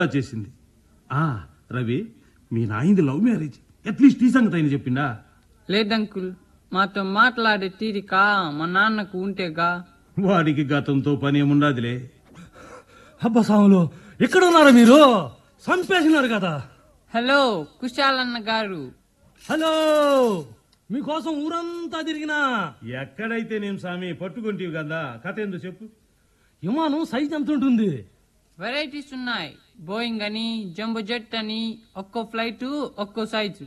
చేసింది. రవి, మీ నాయింది love marriage, at least ఈ సంగతి అయిన చెప్పిండా? లేదంకుల్, మాతో మాట్లాడే తీరిక మా నాన్నకు ఉంటేగా. వాడికి గతంతో పని ఏముండదులే. అబ్బా సాములు, ఎక్కడ ఉన్నారా మీరు? చంపేసినారు కదా. హలో కుశాలన్న గారు. హలో, మీకోసం ఊరంతా తిరిగినా. ఎక్కడైతే నేను స్వామి పట్టుకుంటేవి కదా, కథ ఏందో చెప్పు. విమానం సైజ్ ఎంత ఉంటుంది? వెరైటీస్ ఉన్నాయి. బోయింగ్ అని, జంబో జెట్ అని, ఒక్కో ఫ్లైట్ ఒక్కో సైజు.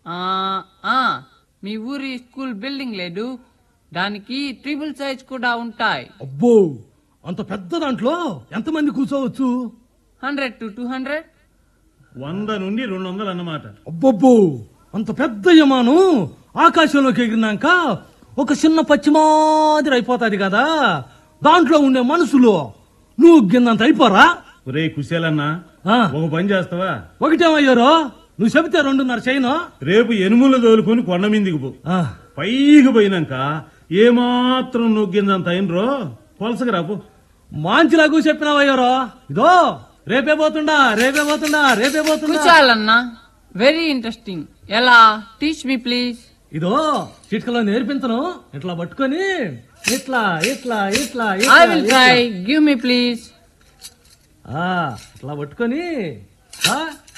మీ ఊరి స్కూల్ బిల్డింగ్ లేదు, దానికి ట్రిపుల్ సైజ్ కూడా ఉంటాయి. అబ్బో, అంత పెద్ద దాంట్లో ఎంతమంది కూర్చోవచ్చు? 100 to 200. 100 నుండి 200 అన్నమాట. అబ్బబ్బో, అంత పెద్ద విమానం ఆకాశంలోకి ఎగిరినాక ఒక చిన్న పచ్చి మాదిరి అయిపోతాది కదా, దాంట్లో ఉండే మనుషులు నువ్వు గిన్నంత అయిపోరా? ఒరే కుశలన్నా, ఒక పని చేస్తావా? ఒకటేమయ్యారో, నువ్వు చెబితే 2.5 చేయను. రేపు ఎనుములు తోలుకొని కొండ మీదికి పో. పైకి పోయినాక ఏమాత్రం నొగ్గిందంత అయినరో కొలసగా రాపు. మాంచిలాగు చెప్పినావయ్యారో. ఇదో రేపే పోతుండా. కుశాలన్న, వెరీ ఇంట్రెస్టింగ్. ఎలా? Teach me please. ఇదో చిట్కలో నేర్పించను. ఇట్లా పట్టుకొని ఇట్లా ఇట్లా ఇట్లా I will try. Give me please. ఇట్లా పట్టుకొని